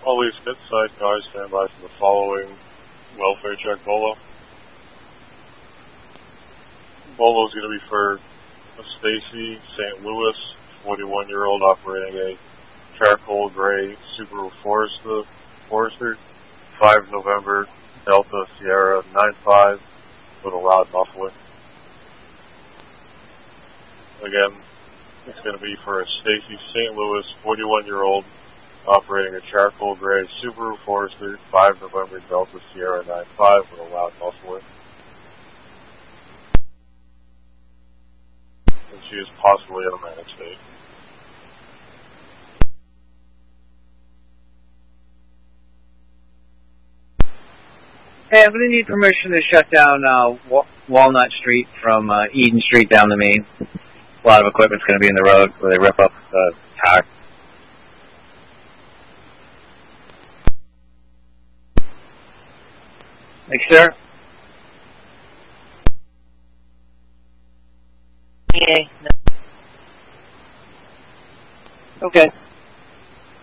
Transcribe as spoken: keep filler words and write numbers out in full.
Always hit side cars, stand by for the following welfare check Bolo. Bolo is going to be for Stacy, Saint Louis, forty-one-year-old operating a charcoal gray Subaru Forester, Forester, five November, Delta Sierra nine five with a loud muffler. Again, it's going to be for a Stacy, Saint Louis, forty-one-year-old operating a charcoal gray Subaru Forester, five November, Delta Sierra nine five with a loud muffler. And she is possibly in a manic state. Hey, I'm going to need permission to shut down uh, Wa- Walnut Street from uh, Eden Street down the main. A lot of equipment's going to be in the road where they rip up the tire. Make sure. Yeah. Okay.